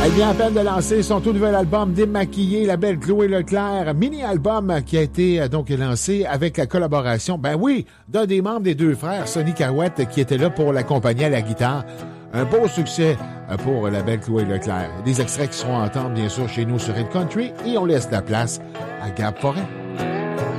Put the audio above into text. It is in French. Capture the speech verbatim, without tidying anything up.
Elle vient à peine de lancer son tout nouvel album Démaquillé, la belle Chloé Leclerc, mini-album qui a été donc lancé avec la collaboration, ben oui, d'un des membres des deux frères, Sonny Carouette, qui était là pour l'accompagner à la guitare. Un beau succès pour la belle Chloé Leclerc. Des extraits qui seront à entendre, bien sûr, chez nous sur Red Country, et on laisse la place à Gab Forêt.